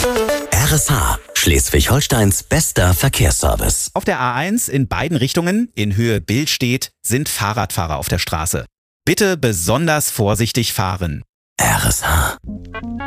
RSH, Schleswig-Holsteins bester Verkehrsservice. Auf der A1 in beiden Richtungen, in Höhe Billstedt, sind Fahrradfahrer auf der Straße. Bitte besonders vorsichtig fahren. RSH.